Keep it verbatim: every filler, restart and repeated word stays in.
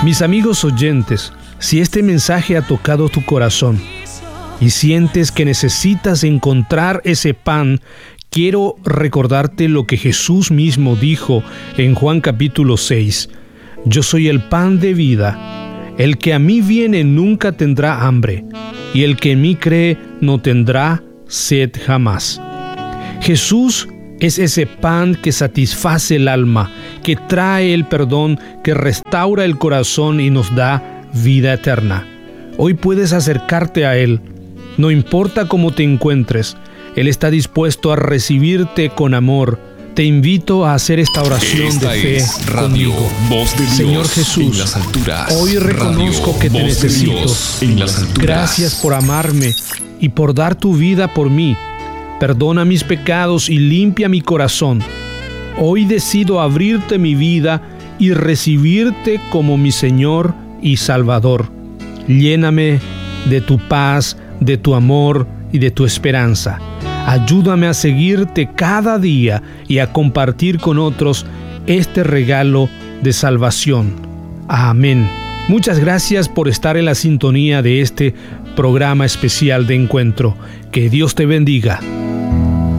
Mis amigos oyentes, si este mensaje ha tocado tu corazón y sientes que necesitas encontrar ese pan, quiero recordarte lo que Jesús mismo dijo en Juan capítulo seis. Yo soy el pan de vida. El que a mí viene nunca tendrá hambre, y el que en mí cree no tendrá sed jamás. Jesús es ese pan que satisface el alma, que trae el perdón, que restaura el corazón y nos da vida eterna. Hoy puedes acercarte a Él. No importa cómo te encuentres, Él está dispuesto a recibirte con amor. Te invito a hacer esta oración Esta de fe es Radio conmigo. Voz de Dios. Señor Jesús, en las alturas. hoy reconozco Radio que te Voz de necesito. Dios en las alturas. Gracias por amarme y por dar tu vida por mí. Perdona mis pecados y limpia mi corazón. Hoy decido abrirte mi vida y recibirte como mi Señor y Salvador. Lléname de tu paz, de tu amor y de tu esperanza. Ayúdame a seguirte cada día y a compartir con otros este regalo de salvación. Amén. Muchas gracias por estar en la sintonía de este programa especial de encuentro. Que Dios te bendiga.